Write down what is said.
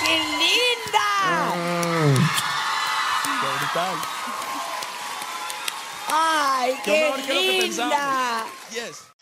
qué linda! Qué brutal. ¡Ay, Qué qué mejor que lo que linda! pensamos. Yes.